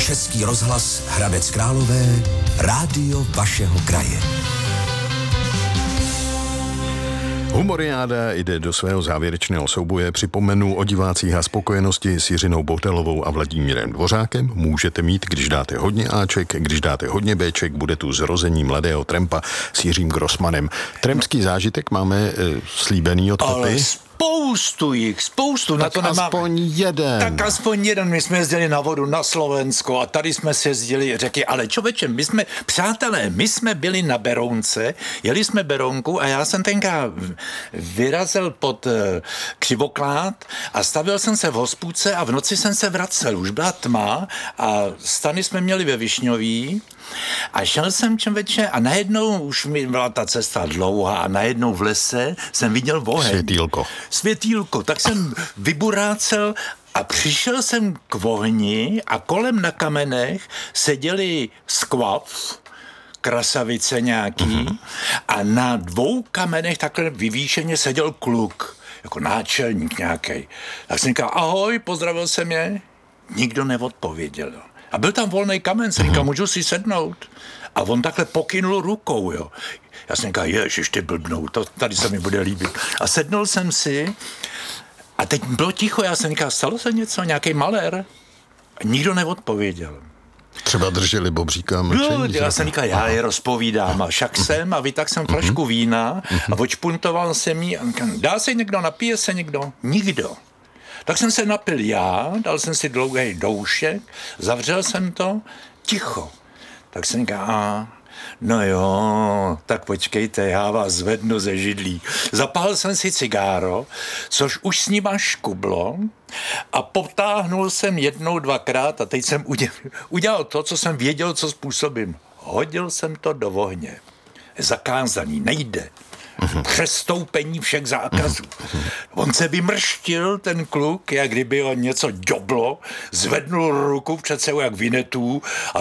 Český rozhlas Hradec Králové, rádio vašeho kraje. Humoriáda jde do svého závěrečného souboje. Připomenu o divácích a spokojenosti s Jiřinou Bohdalovou a Vladimírem Dvořákem. Můžete mít, když dáte hodně Aček, když dáte hodně Bček, bude tu zrození mladého Trampa s Jiřím Grossmanem. Trampský zážitek máme slíbený od Papy. Spoustu. Tak aspoň jeden. Tak aspoň jeden. My jsme jezdili na vodu na Slovensko a tady jsme si jezdili řeky, ale člověče, my jsme byli na Berounce, jeli jsme Berounku a já jsem tenkrát vyrazil pod Křivoklád a stavil jsem se v hospůdce a v noci jsem se vracel. Už byla tma a stany jsme měli ve Višňový a šel jsem člověče a najednou už mi byla ta cesta dlouhá a najednou v lese jsem viděl oheň. Světýlko, tak jsem vyburácel a přišel jsem k ohni a kolem na kamenech seděli skvav, krasavice nějaký a na 2 kamenech takhle vyvýšeně seděl kluk, jako náčelník nějaký. Tak jsem říkal, ahoj, pozdravil jsem je, nikdo neodpověděl. A byl tam volný kamen, jsem říkal, můžu si sednout? A on takhle pokynul rukou, jo. Já jsem říkal, ježiš, ty blbnou, to tady se mi bude líbit. A sednul jsem si a teď bylo ticho, já jsem říkal, stalo se něco, nějaký malér? A nikdo neodpověděl. Třeba drželi bobříka mlčení. Já jsem říkal, já je rozpovídám a však jsem a vytáhl jsem flašku vína a odšpuntoval jsem jí a říkal, dá se někdo, napije se někdo? Nikdo. Tak jsem se napil já, dal jsem si dlouhý doušek, zavřel jsem to, ticho. Tak jsem říkal, no jo, tak počkejte, já vás zvednu ze židlí. Zapálil jsem si cigáro, což už s ním škublo a potáhnul jsem 1-2krát a teď jsem udělal to, co jsem věděl, co způsobím. Hodil jsem to do ohně. Zakázaný, nejde. Přestoupení všech zákazů. On se vymrštil, ten kluk, jak kdyby ho něco doblo, zvednul ruku před sebou jak Vinetů a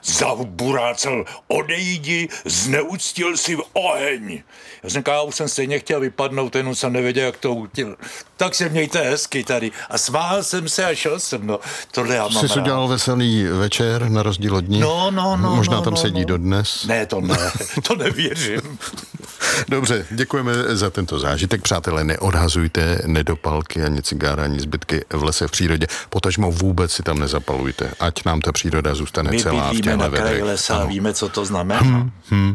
zaburácel, odejdi, zneuctil si v oheň. Já jsem říkal, už jsem stejně chtěl vypadnout, jenom jsem nevěděl, jak to udělal. Tak se mějte hezky tady. A smál jsem se a šel jsem, no. Tohle já mám rád. Jsi udělal veselý večer, na rozdíl od ní? Možná tam sedí dodnes? Ne, to nevěřím. Dobře, děkujeme za tento zážitek. Přátelé, neodhazujte nedopalky ani cigára, ani zbytky v lese v přírodě. Potažmo vůbec si tam nezapalujte, ať nám ta příroda zůstane celá v těchto na kraji lesa a víme, co to znamená.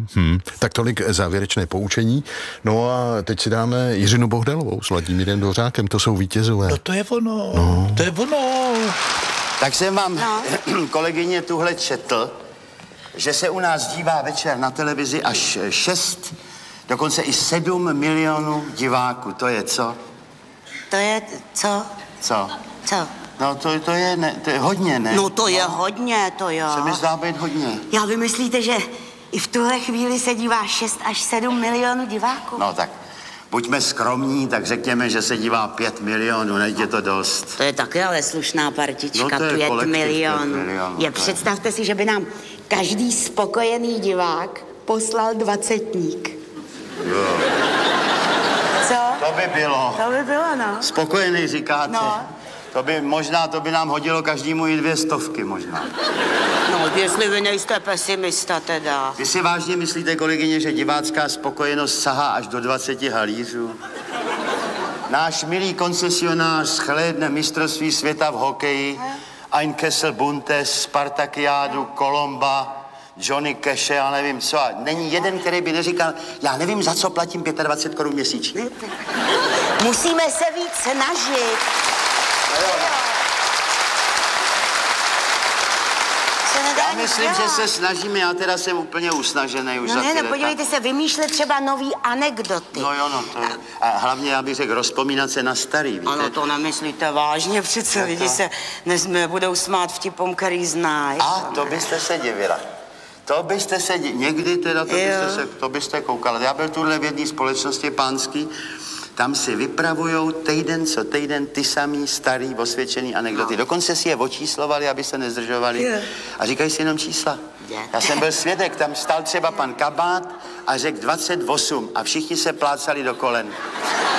Tak tolik závěrečné poučení. No a teď si dáme Jiřinu Bohdalovou s Vladimírem Dvořákem, to jsou vítězové. No to je ono, to je ono. Tak jsem vám, kolegyně, tuhle četl, že se u nás dívá večer na televizi až 6, dokonce i 7 milionů diváků. To je co? To je co? Co? Co? No to je hodně, ne? No to je hodně, to jo. Se mi zdá být hodně. Já vy myslíte, že i v tuhle chvíli se dívá 6 až 7 milionů diváků? No tak buďme skromní, tak řekněme, že se dívá 5 milionů, nejde je to dost. To je taky ale slušná partička, no 5 milionů. Představte si, že by nám každý spokojený divák poslal 20. Jo. Co? To by bylo. To by bylo, no. Spokojený říkáte? No. To by nám hodilo každému i 200 možná. No, jestli vy nejste pesimista teda. Vy si vážně myslíte, kolegyně, že divácká spokojenost sahá až do 20 halířů? Náš milý koncesionář shlédne mistrovství světa v hokeji, Ein Kessel Buntes, Spartakiádu, Kolomba, Johnny Cash, já nevím co. A není jeden, který by neříkal, já nevím, za co platím 25 korun měsíčně. Musíme se víc snažit. Já myslím, že se snažíme, já teda jsem úplně usnažený už za ty leta. Podívejte se, vymýšlet třeba nový anekdoty. No jo, to je. A hlavně, já bych řekl, rozpomínat se na starý, víte? Ano, to nemyslíte vážně, přece lidi se budou smát vtipům, který znají. A to byste se divila. Někdy teda, to byste koukala. Já byl tuhle v jedné společnosti pánský, tam si vypravujou týden co týden ty samý starý osvědčený anekdoty. Dokonce si je očíslovali, aby se nezdržovali. A říkají si jenom čísla. Já jsem byl svědek, tam stál třeba pan Kabát a řekl 28 a všichni se plácali do kolen.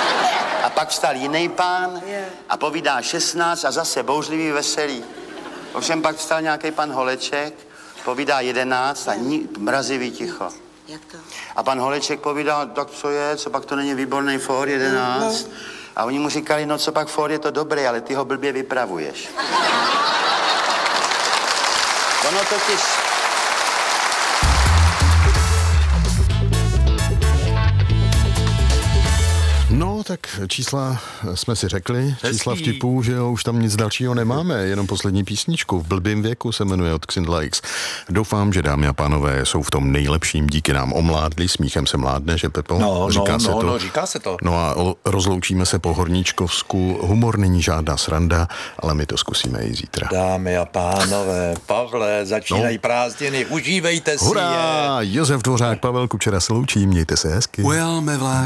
A pak vstal jiný pán a povídá 16 a zase bouřlivý veselý. Ovšem pak vstal nějaký pan Holeček, povídá 11 a mrazivý ticho. Jak to? A pan Holeček povídal, tak co je, co pak to není výborný Ford 11? A oni mu říkali, no co pak Ford je to dobrý, ale ty ho blbě vypravuješ. Ono totiž... No, tak čísla jsme si řekli, čísla vtipů, že jo, už tam nic dalšího nemáme, jenom poslední písničku, V blbým věku se jmenuje od Xindla X. Doufám, že dámy a pánové jsou v tom nejlepším, díky nám omládli, smíchem se mládne, že Pepo? Říká se to. No a rozloučíme se po Horníčkovsku, humor není žádná sranda, ale my to zkusíme i zítra. Dámy a pánové, Pavle, začínají prázdniny, užívejte si je. Hurá, Josef Dvořák, Pavel Kučera se loučí, mějte se hezky. Ujel mi vlak